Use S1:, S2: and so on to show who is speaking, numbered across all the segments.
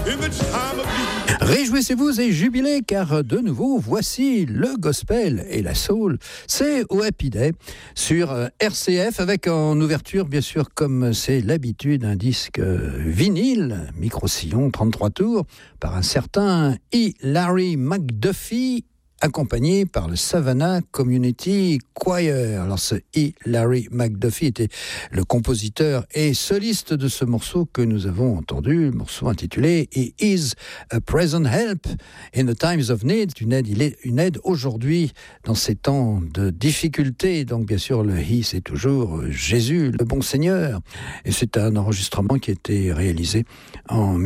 S1: Réjouissez-vous et jubilez car de nouveau voici le gospel et la soul. C'est au Happy Day sur RCF avec en ouverture bien sûr comme c'est l'habitude un disque vinyle, micro-sillon 33 tours par un certain Larry McDuffie accompagné par le Savannah Community Choir. Alors ce Larry McDuffie était le compositeur et soliste de ce morceau que nous avons entendu, le morceau intitulé He is a present help in the times of need. Il est une aide aujourd'hui dans ces temps de difficulté. Donc bien sûr le He c'est toujours Jésus, le bon Seigneur. Et c'est un enregistrement qui a été réalisé en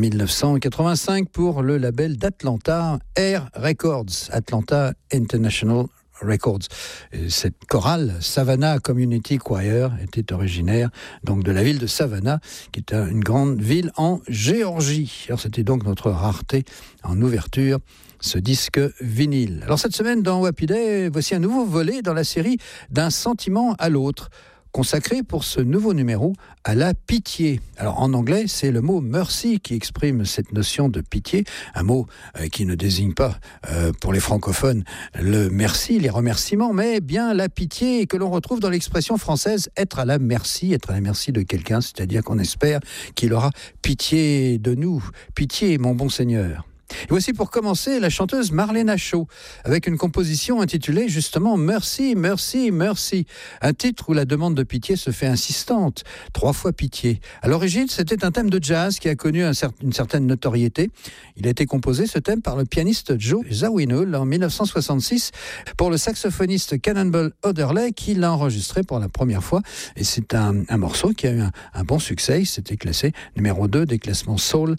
S1: 1985 pour le label d'Atlanta Air Records, Atlanta International Records. Et cette chorale Savannah Community Choir était originaire donc de la ville de Savannah, qui est une grande ville en Géorgie. Alors c'était donc notre rareté en ouverture, ce disque vinyle. Alors cette semaine dans Happy Day, voici un nouveau volet dans la série D'un sentiment à l'autre, consacré pour ce nouveau numéro à la pitié. Alors en anglais, c'est le mot mercy qui exprime cette notion de pitié, un mot qui ne désigne pas pour les francophones le merci, les remerciements, mais bien la pitié que l'on retrouve dans l'expression française être à la merci de quelqu'un, c'est-à-dire qu'on espère qu'il aura pitié de nous, pitié mon bon Seigneur. Et voici pour commencer la chanteuse Marlena Shaw avec une composition intitulée justement Mercy, Mercy, Mercy, un titre où la demande de pitié se fait insistante, 3 fois pitié. À l'origine, c'était un thème de jazz qui a connu une certaine notoriété. Il a été composé, ce thème, par le pianiste Joe Zawinul en 1966 pour le saxophoniste Cannonball Adderley qui l'a enregistré pour la première fois. Et c'est un morceau qui a eu un bon succès. Il s'était classé numéro 2 des classements soul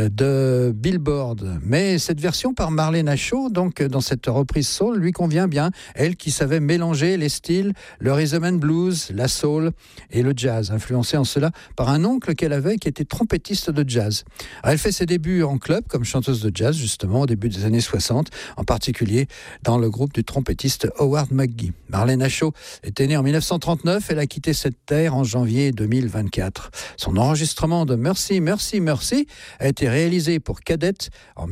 S1: de Billboard. Mais cette version par Marlena Shaw, donc dans cette reprise soul, lui convient bien. Elle qui savait mélanger les styles, le rhythm and blues, la soul et le jazz, influencée en cela par un oncle qu'elle avait qui était trompettiste de jazz. Alors, elle fait ses débuts en club comme chanteuse de jazz, justement, au début des années 60, en particulier dans le groupe du trompettiste Howard McGhee. Marlena Shaw était née en 1939, elle a quitté cette terre en janvier 2024. Son enregistrement de Mercy, Mercy, Mercy a été réalisé pour Cadette en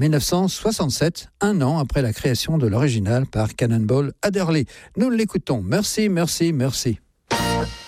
S1: 1967, un an après la création de l'original par Cannonball Adderley. Nous l'écoutons. Merci, merci, merci.